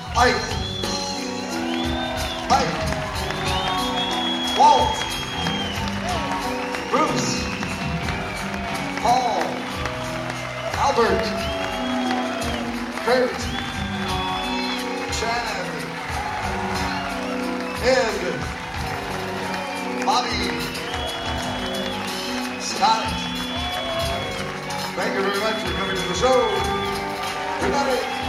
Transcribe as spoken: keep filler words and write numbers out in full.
Mike, Mike, Walt, Bruce, Paul, Albert, Kurt, Chad, Ed, Bobby, Scott. Thank you very much for coming to the show. Good night.